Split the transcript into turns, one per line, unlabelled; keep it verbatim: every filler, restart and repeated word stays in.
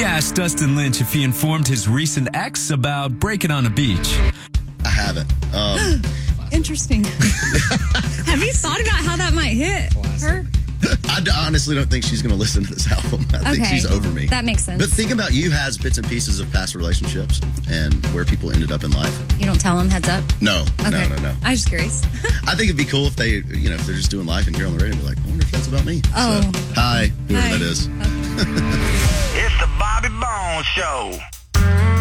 We asked Dustin Lynch if he informed his recent ex about breaking on a beach.
I haven't. Um,
Interesting. Have you thought about how that might hit her?
I d- honestly don't think she's going to listen to this album. I think
Okay.
she's over me.
That makes sense.
But Think About You has bits and pieces of past relationships and where people ended up in life.
You don't tell them, heads up?
No,
Okay.
no, no, no.
I was just curious.
I think it'd be cool if they, you know, if they're just doing life and hear on the radio, be like, I wonder if that's about me.
Oh.
So, hi, whoever
Hi.
that is.
It's the Bobby Bones Show.